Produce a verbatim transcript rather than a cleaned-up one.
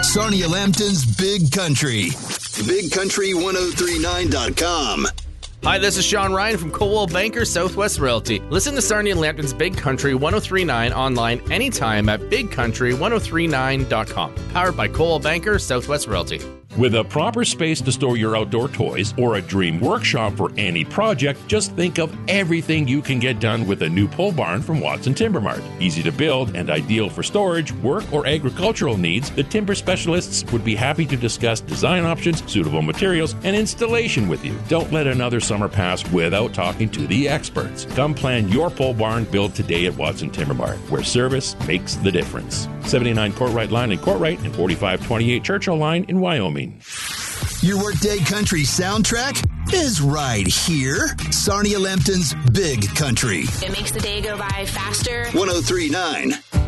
Sarnia Lambton's Big Country. big country ten thirty-nine dot com. Hi, this is Sean Ryan from Coldwell Banker Southwest Realty. Listen to Sarnia Lambton's Big Country ten thirty-nine online anytime at big country ten thirty-nine dot com. Powered by Coldwell Banker Southwest Realty. With a proper space to store your outdoor toys or a dream workshop for any project, just think of everything you can get done with a new pole barn from Watson Timber Mart. Easy to build and ideal for storage, work, or agricultural needs, the timber specialists would be happy to discuss design options, suitable materials, and installation with you. Don't let another summer pass without talking to the experts. Come plan your pole barn build today at Watson Timber Mart, where service makes the difference. seventy-nine Courtright Line in Courtright and forty-five twenty-eight Churchill Line in Wyoming. Your workday country soundtrack is right here. Sarnia Lambton's Big Country. It makes the day go by faster. ten thirty-nine